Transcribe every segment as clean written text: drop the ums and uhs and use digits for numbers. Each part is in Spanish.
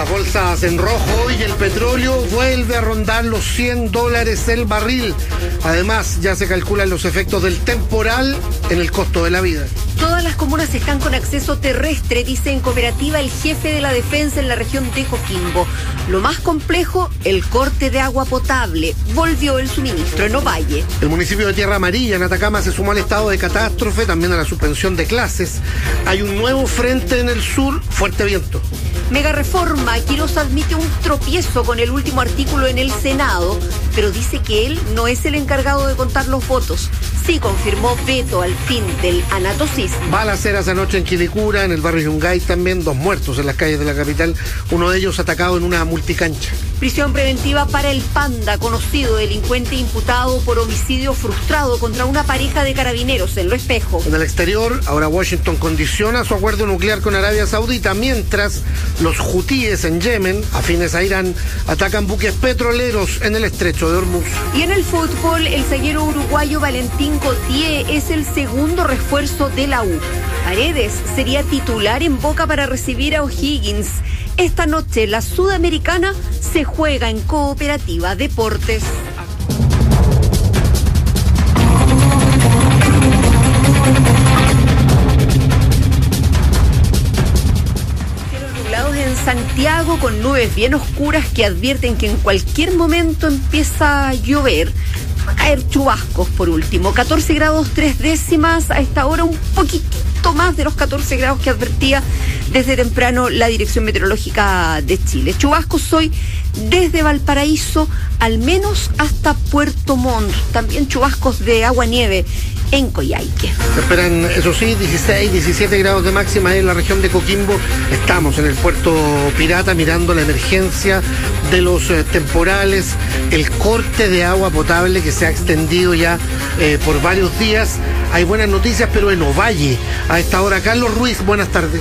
las bolsas en rojo y el petróleo vuelve a rondar los $100 el barril. Además, ya se calculan los efectos del temporal en el costo de la vida. Todas las comunas están con acceso terrestre, dice en Cooperativa el jefe de la defensa en la región de Coquimbo. Lo más complejo, el corte de agua potable. Volvió el suministro en Ovalle. El municipio de Tierra Amarilla, en Atacama, se sumó al estado de catástrofe, también a la suspensión de clases. Hay un nuevo frente en el sur, fuerte viento. Mega reforma. Quirós admite un tropiezo con el último artículo en el Senado, pero dice que él no es el encargado de contar los votos. Sí confirmó veto al fin del anatocismo. Balaceras anoche en Quilicura, en el barrio Yungay también, 2 muertos en las calles de la capital, uno de ellos atacado en una multicancha. Prisión preventiva para el Panda, conocido delincuente imputado por homicidio frustrado contra una pareja de carabineros en Lo Espejo. En el exterior, ahora Washington condiciona su acuerdo nuclear con Arabia Saudita, mientras los hutíes en Yemen, afines a Irán, atacan buques petroleros en el estrecho de Hormuz. Y en el fútbol, el zaguero uruguayo Valentín Gauthier es el segundo refuerzo de la U. Paredes sería titular en Boca para recibir a O'Higgins. Esta noche la Sudamericana se juega en Cooperativa Deportes. Cielos nublados en Santiago con nubes bien oscuras que advierten que en cualquier momento empieza a llover. Va a caer chubascos por último. 14 grados 3 décimas, a esta hora un poquitito más de los 14 grados que advertía desde temprano la Dirección Meteorológica de Chile. Chubascos hoy desde Valparaíso al menos hasta Puerto Montt. También chubascos de agua-nieve en Coyhaique. Se esperan, eso sí, 16, 17 grados de máxima en la región de Coquimbo. Estamos en el puerto Pirata mirando la emergencia de los temporales, el corte de agua potable que se ha extendido ya por varios días. Hay buenas noticias, pero en Ovalle, a esta hora. Carlos Ruiz, buenas tardes.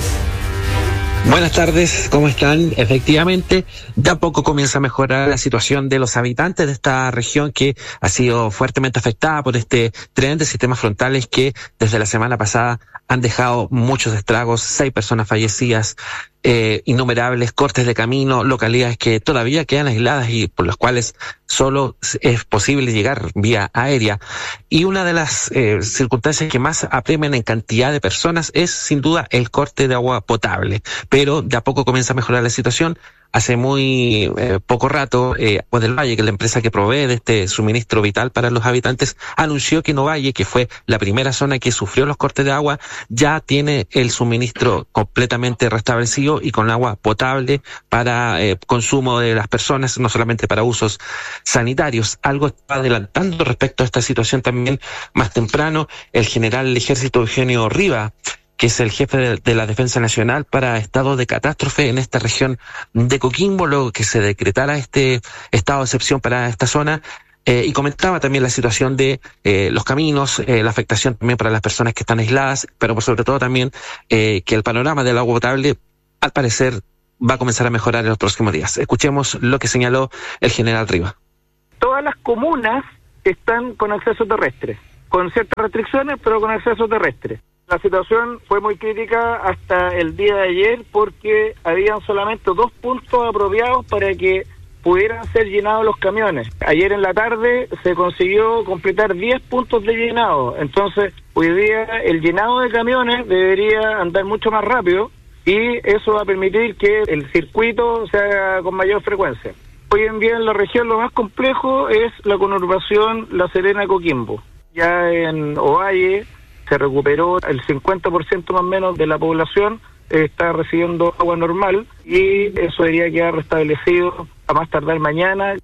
Buenas tardes, ¿cómo están? Efectivamente, de a poco comienza a mejorar la situación de los habitantes de esta región que ha sido fuertemente afectada por este tren de sistemas frontales que desde la semana pasada han dejado muchos estragos, 6 personas fallecidas, innumerables cortes de camino, localidades que todavía quedan aisladas y por las cuales solo es posible llegar vía aérea. Y una de las circunstancias que más apremian en cantidad de personas es sin duda el corte de agua potable. Pero de a poco comienza a mejorar la situación. Hace muy poco rato, Agua del Valle, que es la empresa que provee de este suministro vital para los habitantes, anunció que en Ovalle, que fue la primera zona que sufrió los cortes de agua, ya tiene el suministro completamente restablecido y con agua potable para consumo de las personas, no solamente para usos sanitarios. Algo está adelantando respecto a esta situación también más temprano el general del Ejército Eugenio Riva, que es el jefe de la Defensa Nacional para estado de catástrofe en esta región de Coquimbo, luego que se decretara este estado de excepción para esta zona, y comentaba también la situación de los caminos, la afectación también para las personas que están aisladas, pero por sobre todo también que el panorama del agua potable, al parecer, va a comenzar a mejorar en los próximos días. Escuchemos lo que señaló el general Riva. Todas las comunas están con acceso terrestre, con ciertas restricciones, pero con acceso terrestre. La situación fue muy crítica hasta el día de ayer porque habían solamente 2 puntos apropiados para que pudieran ser llenados los camiones. Ayer en la tarde se consiguió completar 10 puntos de llenado. Entonces, hoy día el llenado de camiones debería andar mucho más rápido y eso va a permitir que el circuito se haga con mayor frecuencia. Hoy en día en la región lo más complejo es la conurbación La Serena-Coquimbo. Ya en Ovalle se recuperó el 50% más o menos de la población, está recibiendo agua normal y eso debería quedar restablecido a más tardar mañana.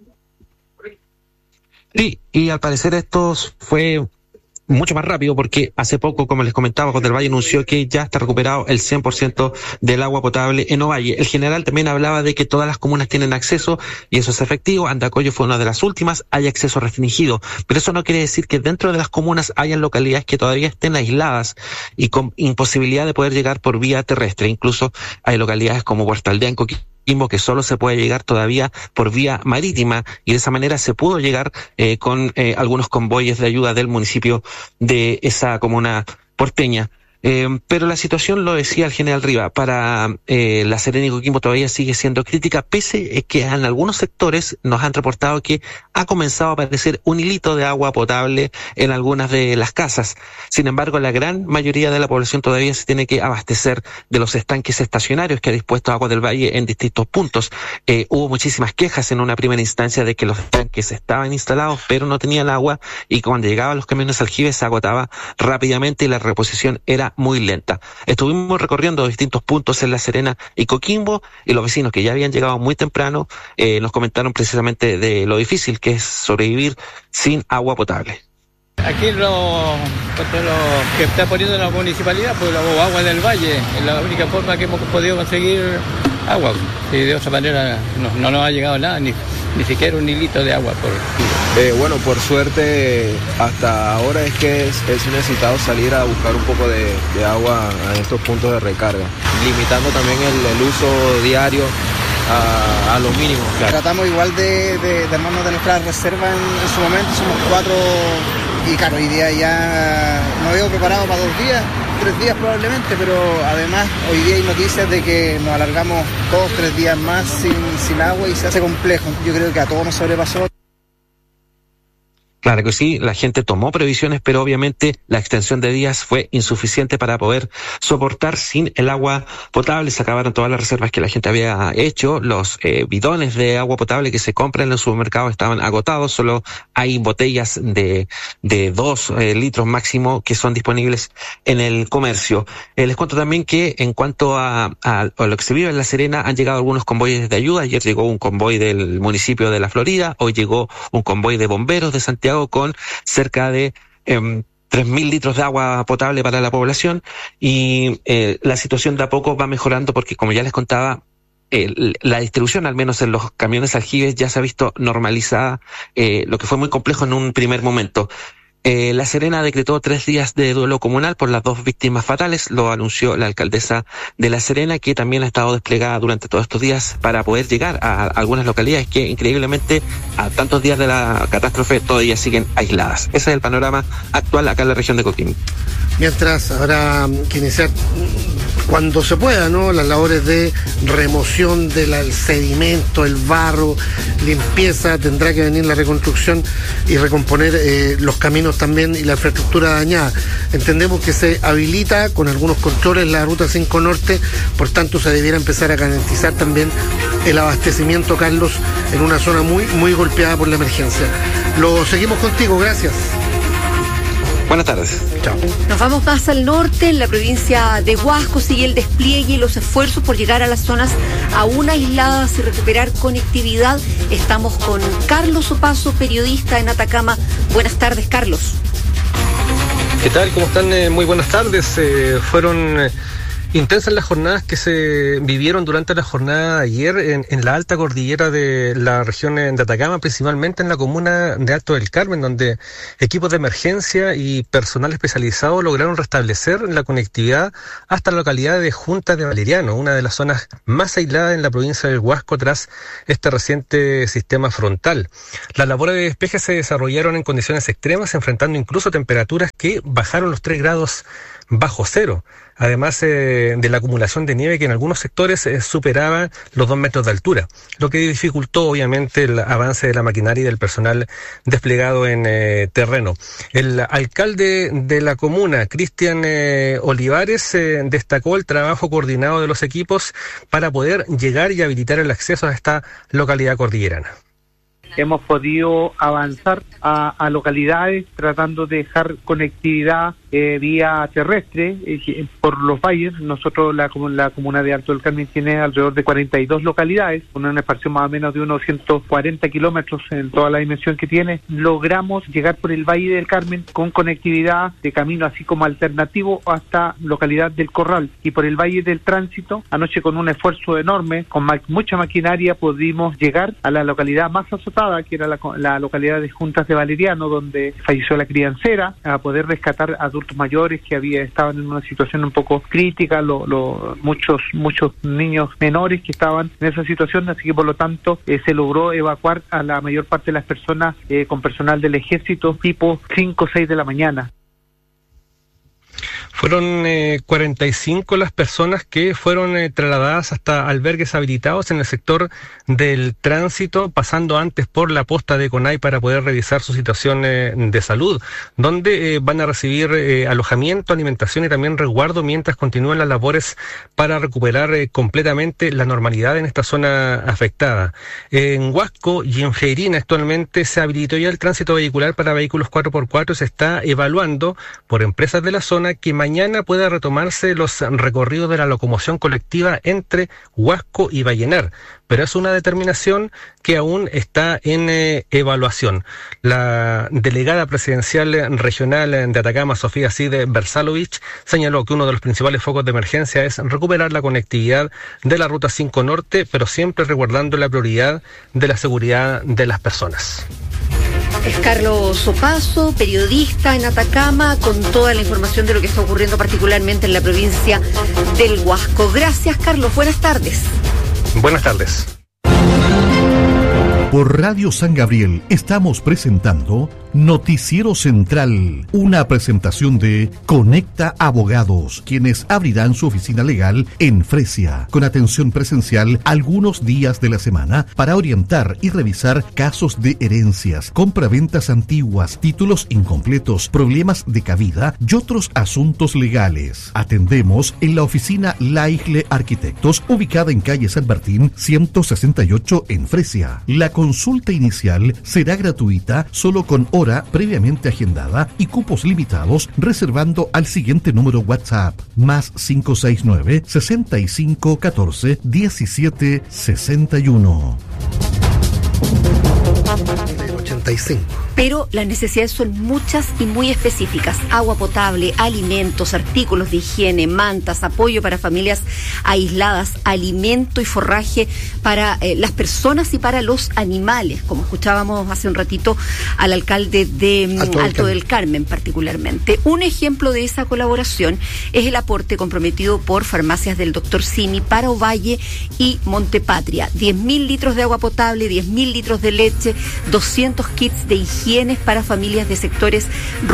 Sí, y al parecer esto fue mucho más rápido porque hace poco, como les comentaba, Agua del Valle anunció que ya está recuperado el 100% del agua potable en Ovalle. El general también hablaba de que todas las comunas tienen acceso y eso es efectivo. Andacollo fue una de las últimas, hay acceso restringido, pero eso no quiere decir que dentro de las comunas hayan localidades que todavía estén aisladas y con imposibilidad de poder llegar por vía terrestre. Incluso hay localidades como Puerto Aldea en Coquimbo que solo se puede llegar todavía por vía marítima y de esa manera se pudo llegar con algunos convoyes de ayuda del municipio de esa comuna porteña. Pero la situación, lo decía el general Riva, para La Serena y Coquimbo todavía sigue siendo crítica, pese a que en algunos sectores nos han reportado que ha comenzado a aparecer un hilito de agua potable en algunas de las casas. Sin embargo, la gran mayoría de la población todavía se tiene que abastecer de los estanques estacionarios que ha dispuesto Agua del Valle en distintos puntos. Hubo muchísimas quejas en una primera instancia de que los estanques estaban instalados pero no tenían agua, y cuando llegaban los camiones aljibes se agotaba rápidamente y la reposición era muy lenta. Estuvimos recorriendo distintos puntos en La Serena y Coquimbo, y los vecinos que ya habían llegado muy temprano nos comentaron precisamente de lo difícil que es sobrevivir sin agua potable. Aquí lo que está poniendo la municipalidad, pues la Agua del Valle, es la única forma que hemos podido conseguir agua. Y de otra manera no nos ha llegado nada, ni siquiera un hilito de agua. Bueno, por suerte hasta ahora es que es necesitado salir a buscar un poco de agua en estos puntos de recarga, limitando también el uso diario a lo mínimo. Claro. Tratamos igual de armarnos de nuestras reservas en su momento, somos 4 y claro, hoy día ya nos veo preparado para 2 días, 3 días probablemente, pero además hoy día hay noticias de que nos alargamos 2, 3 días más sin agua y se hace complejo. Yo creo que a todos nos sobrepasó. Claro que sí, la gente tomó previsiones, pero obviamente la extensión de días fue insuficiente para poder soportar sin el agua potable. Se acabaron todas las reservas que la gente había hecho. Los bidones de agua potable que se compran en los supermercados estaban agotados. Solo hay botellas de 2 litros máximo que son disponibles en el comercio. Les cuento también que en cuanto a lo que se vive en La Serena, han llegado algunos convoyes de ayuda. Ayer llegó un convoy del municipio de La Florida, hoy llegó un convoy de bomberos de Santiago con cerca de 3.000 litros de agua potable para la población, y la situación de a poco va mejorando porque, como ya les contaba, la distribución, al menos en los camiones aljibes, ya se ha visto normalizada, lo que fue muy complejo en un primer momento. La Serena decretó 3 días de duelo comunal por las 2 víctimas fatales, lo anunció la alcaldesa de La Serena, que también ha estado desplegada durante todos estos días para poder llegar a algunas localidades que increíblemente a tantos días de la catástrofe todavía siguen aisladas. Ese es el panorama actual acá en la región de Coquimbo. Mientras habrá que iniciar cuando se pueda, ¿no?, las labores de remoción del sedimento, el barro, limpieza, tendrá que venir la reconstrucción y recomponer los caminos también y la infraestructura dañada. Entendemos que se habilita con algunos controles la ruta 5 Norte, por tanto se debiera empezar a garantizar también el abastecimiento, Carlos, en una zona muy, muy golpeada por la emergencia. Lo seguimos contigo, gracias. Buenas tardes. Chao. Nos vamos más al norte. En la provincia de Huasco sigue el despliegue y los esfuerzos por llegar a las zonas aún aisladas y recuperar conectividad. Estamos con Carlos Opaso, periodista en Atacama. Buenas tardes, Carlos. ¿Qué tal? ¿Cómo están? Muy buenas tardes. Fueron intensas las jornadas que se vivieron durante la jornada de ayer en la alta cordillera de la región de Atacama, principalmente en la comuna de Alto del Carmen, donde equipos de emergencia y personal especializado lograron restablecer la conectividad hasta la localidad de Junta de Valeriano, una de las zonas más aisladas en la provincia del Huasco tras este reciente sistema frontal. Las labores de despeje se desarrollaron en condiciones extremas, enfrentando incluso temperaturas que bajaron los 3 grados bajo cero, además de la acumulación de nieve que en algunos sectores superaba los 2 metros de altura, lo que dificultó obviamente el avance de la maquinaria y del personal desplegado en terreno. El alcalde de la comuna, Cristian Olivares, destacó el trabajo coordinado de los equipos para poder llegar y habilitar el acceso a esta localidad cordillerana. Hemos podido avanzar a localidades tratando de dejar conectividad vía terrestre por los valles. Nosotros, la comuna de Alto del Carmen tiene alrededor de 42 localidades, con una expansión más o menos de unos 140 kilómetros en toda la dimensión que tiene. Logramos llegar por el Valle del Carmen con conectividad de camino así como alternativo hasta localidad del Corral, y por el Valle del Tránsito, anoche con un esfuerzo enorme, con mucha maquinaria, pudimos llegar a la localidad más azotada, que era la localidad de Juntas de Valeriano, donde falleció la criancera, a poder rescatar a adultos mayores que estaban en una situación un poco crítica, muchos niños menores que estaban en esa situación, así que por lo tanto se logró evacuar a la mayor parte de las personas con personal del ejército tipo 5 o 6 de la mañana. Fueron 45 las personas que fueron trasladadas hasta albergues habilitados en el sector del tránsito, pasando antes por la posta de Conay para poder revisar su situación de salud, donde van a recibir alojamiento, alimentación y también resguardo mientras continúan las labores para recuperar completamente la normalidad en esta zona afectada. En Huasco y en Freirina actualmente se habilitó ya el tránsito vehicular para vehículos 4x4 y se está evaluando por empresas de la zona que mañana pueda retomarse los recorridos de la locomoción colectiva entre Huasco y Vallenar, pero es una determinación que aún está en evaluación. La delegada presidencial regional de Atacama, Sofía Cid Bersalovich, señaló que uno de los principales focos de emergencia es recuperar la conectividad de la Ruta 5 Norte, pero siempre resguardando la prioridad de la seguridad de las personas. Es Carlos Opaso, periodista en Atacama, con toda la información de lo que está ocurriendo particularmente en la provincia del Huasco. Gracias, Carlos. Buenas tardes. Buenas tardes. Por Radio San Gabriel estamos presentando Noticiero Central, una presentación de Conecta Abogados, quienes abrirán su oficina legal en Fresia, con atención presencial algunos días de la semana para orientar y revisar casos de herencias, compraventas antiguas, títulos incompletos, problemas de cabida y otros asuntos legales. Atendemos en la oficina Laigle Arquitectos, ubicada en calle San Martín 168 en Fresia. La consulta inicial será gratuita solo con hora previamente agendada y cupos limitados, reservando al siguiente número WhatsApp +569 65 14 17 61. 85. Pero las necesidades son muchas y muy específicas. Agua potable, alimentos, artículos de higiene, mantas, apoyo para familias aisladas, alimento y forraje para las personas y para los animales, como escuchábamos hace un ratito al alcalde de Alto del Carmen particularmente. Un ejemplo de esa colaboración es el aporte comprometido por Farmacias del Dr. Simi para Ovalle y Montepatria. 10.000 litros de agua potable, 10.000 litros de leche, 200 kits de higiene para familias de sectores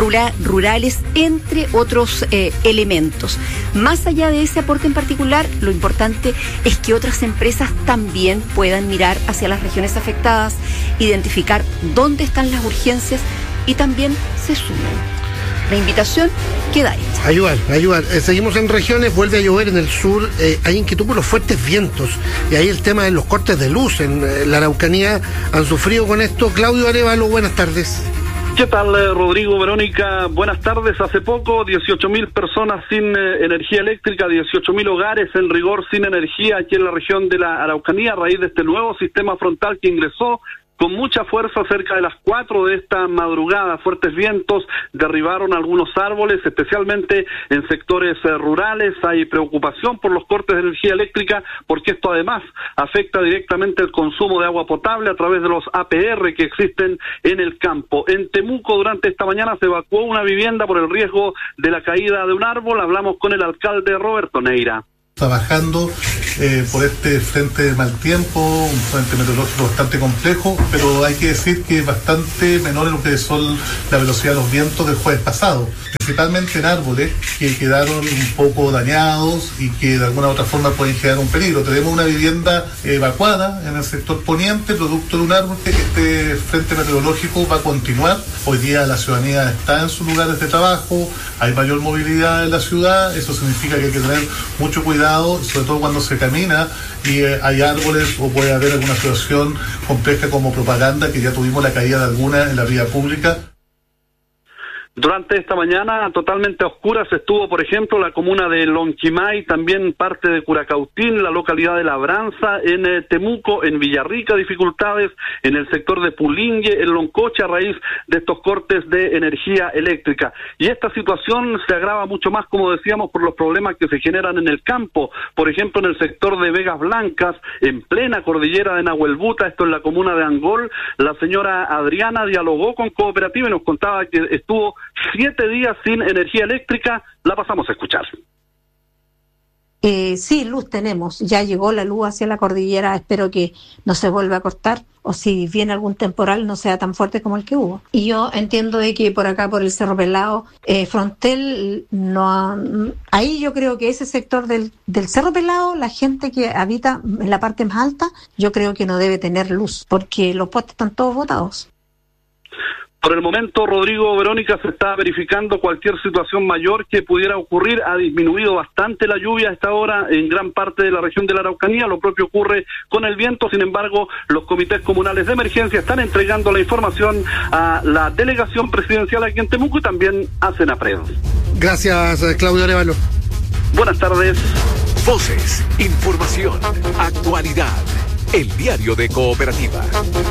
rurales, entre otros elementos. Más allá de ese aporte en particular, lo importante es que otras empresas también puedan mirar hacia las regiones afectadas, identificar dónde están las urgencias y también se sumen. La invitación queda hecha. Ayudar. Seguimos en regiones, vuelve a llover en el sur, hay inquietud por los fuertes vientos y ahí el tema de los cortes de luz en la Araucanía han sufrido con esto. Claudio Arevalo, buenas tardes. ¿Qué tal, Rodrigo, Verónica? Buenas tardes. Hace poco, 18.000 personas sin energía eléctrica, 18.000 hogares en rigor sin energía aquí en la región de la Araucanía a raíz de este nuevo sistema frontal que ingresó con mucha fuerza cerca de las 4 de esta madrugada. Fuertes vientos derribaron algunos árboles, especialmente en sectores rurales. Hay preocupación por los cortes de energía eléctrica porque esto además afecta directamente el consumo de agua potable a través de los APR que existen en el campo. En Temuco durante esta mañana se evacuó una vivienda por el riesgo de la caída de un árbol. Hablamos con el alcalde Roberto Neira. Trabajando por este frente de mal tiempo, un frente meteorológico bastante complejo, pero hay que decir que es bastante menor en lo que son la velocidad de los vientos del jueves pasado, principalmente en árboles que quedaron un poco dañados y que de alguna u otra forma pueden generar un peligro. Tenemos una vivienda evacuada en el sector poniente, producto de un árbol que este frente meteorológico va a continuar. Hoy día la ciudadanía está en sus lugares de trabajo, hay mayor movilidad en la ciudad, eso significa que hay que tener mucho cuidado, sobre todo cuando se camina y hay árboles o puede haber alguna situación compleja como propaganda, que ya tuvimos la caída de alguna en la vía pública. Durante esta mañana, totalmente a oscuras, estuvo, por ejemplo, la comuna de Lonquimay, también parte de Curacautín, la localidad de Labranza, en Temuco, en Villarrica, dificultades en el sector de Pulingue, en Loncoche, a raíz de estos cortes de energía eléctrica. Y esta situación se agrava mucho más, como decíamos, por los problemas que se generan en el campo. Por ejemplo, en el sector de Vegas Blancas, en plena cordillera de Nahuelbuta, esto en la comuna de Angol, la señora Adriana dialogó con Cooperativa y nos contaba que estuvo 7 días sin energía eléctrica. La pasamos a escuchar. Sí, luz tenemos, ya llegó la luz hacia la cordillera, espero que no se vuelva a cortar, o si viene algún temporal no sea tan fuerte como el que hubo. Y yo entiendo de que por acá, por el Cerro Pelado, Frontel, ahí yo creo que ese sector del Cerro Pelado, la gente que habita en la parte más alta, yo creo que no debe tener luz, porque los postes están todos botados. Por el momento, Rodrigo, Verónica, se está verificando cualquier situación mayor que pudiera ocurrir. Ha disminuido bastante la lluvia a esta hora en gran parte de la región de la Araucanía. Lo propio ocurre con el viento. Sin embargo, los comités comunales de emergencia están entregando la información a la delegación presidencial aquí en Temuco y también a Senapred. Gracias, Claudio Arevalo. Buenas tardes. Voces, información, actualidad. El diario de Cooperativa.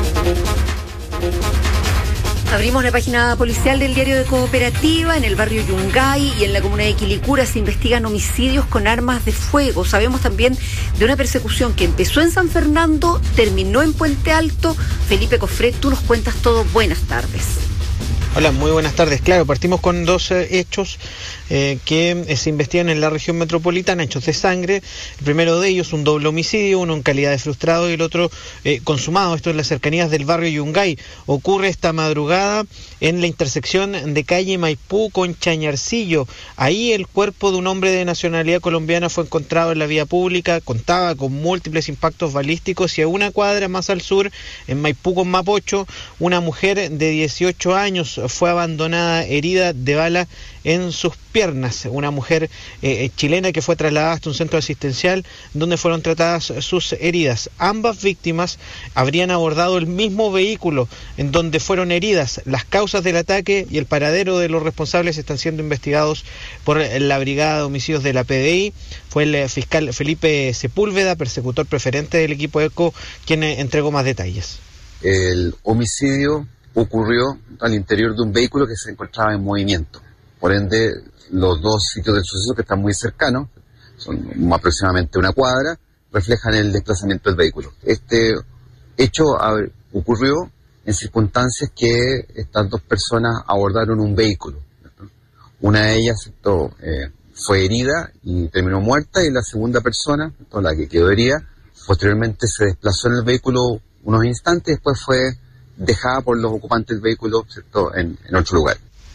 Abrimos la página policial del diario de Cooperativa. En el barrio Yungay y en la comuna de Quilicura se investigan homicidios con armas de fuego. Sabemos también de una persecución que empezó en San Fernando, terminó en Puente Alto. Felipe Cofré, tú nos cuentas todo. Buenas tardes. Hola, muy buenas tardes. Claro, partimos con dos hechos que se investigan en la región metropolitana, hechos de sangre. El primero de ellos, un doble homicidio, uno en calidad de frustrado y el otro consumado. Esto en las cercanías del barrio Yungay. Ocurre esta madrugada en la intersección de calle Maipú con Chañarcillo. Ahí el cuerpo de un hombre de nacionalidad colombiana fue encontrado en la vía pública, contaba con múltiples impactos balísticos, y a una cuadra más al sur, en Maipú con Mapocho, una mujer de 18 años fue abandonada herida de bala en sus piernas. Una mujer chilena que fue trasladada hasta un centro asistencial donde fueron tratadas sus heridas. Ambas víctimas habrían abordado el mismo vehículo en donde fueron heridas. Las causas del ataque y el paradero de los responsables están siendo investigados por la Brigada de Homicidios de la PDI. Fue el fiscal Felipe Sepúlveda, persecutor preferente del equipo ECO, quien entregó más detalles. El homicidio ocurrió al interior de un vehículo que se encontraba en movimiento. Por ende, los dos sitios del suceso, que están muy cercanos, son aproximadamente una cuadra, reflejan el desplazamiento del vehículo. Este hecho ocurrió en circunstancias que estas dos personas abordaron un vehículo. Una de ellas fue herida y terminó muerta, y la segunda persona, la que quedó herida, posteriormente se desplazó en el vehículo unos instantes, después fue dejada por los ocupantes del vehículo, ¿cierto?, en otro lugar.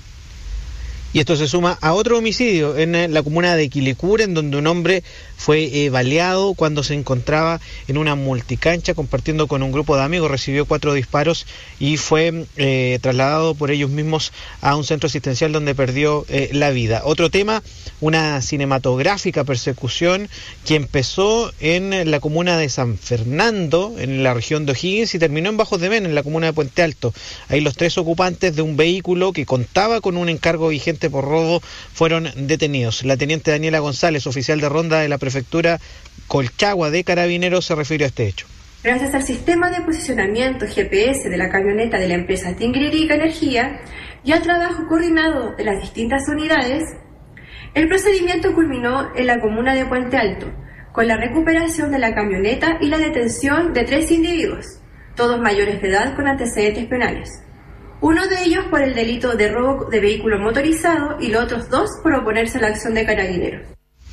Y esto se suma a otro homicidio en la comuna de Quilicura, en donde un hombre fue baleado cuando se encontraba en una multicancha compartiendo con un grupo de amigos. Recibió 4 disparos y fue trasladado por ellos mismos a un centro asistencial donde perdió la vida. Otro tema, una cinematográfica persecución que empezó en la comuna de San Fernando, en la región de O'Higgins, y terminó en Bajos de Mena, en la comuna de Puente Alto. Ahí los 3 ocupantes de un vehículo que contaba con un encargo vigente por robo fueron detenidos. La teniente Daniela González, oficial de ronda de la prefectura Colchagua de Carabineros, se refirió a este hecho. Gracias al sistema de posicionamiento GPS de la camioneta de la empresa Tingririca Energía y al trabajo coordinado de las distintas unidades, el procedimiento culminó en la comuna de Puente Alto, con la recuperación de la camioneta y la detención de 3 individuos, todos mayores de edad con antecedentes penales. Uno de ellos por el delito de robo de vehículo motorizado y los otros 2 por oponerse a la acción de Carabineros.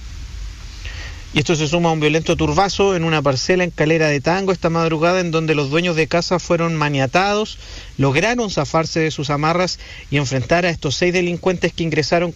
Y esto se suma a un violento turbazo en una parcela en Calera de Tango esta madrugada, en donde los dueños de casa fueron maniatados, lograron zafarse de sus amarras y enfrentar a estos 6 delincuentes que ingresaron